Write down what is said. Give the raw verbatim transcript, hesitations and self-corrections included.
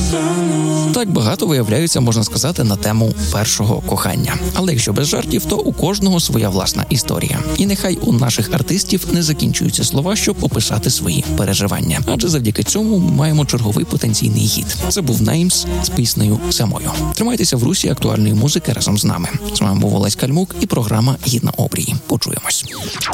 Так багато, виявляється, можна сказати на тему першого кохання. Але якщо без жартів, то у кожного своя власна історія. І нехай у наших артистів не закінчуються слова, щоб описати свої переживання. Адже завдяки цьому маємо черговий потенційний хіт. Це був Names з піснею «Самою». Тримайтеся в русі актуальної музики разом з нами. З вами був Олесь Кальмук і програма «Гідна обрії». Почуємось.